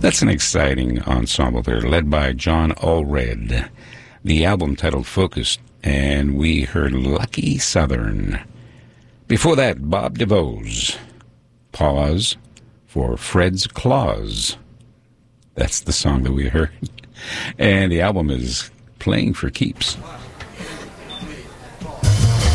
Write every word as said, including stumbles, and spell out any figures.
That's an exciting ensemble there, led by John Allred. The album titled Focused, and we heard Lucky Southern. Before that, Bob DeVoe's Pause for Fred's Claus. That's the song that we heard. And the album is Playing for Keeps.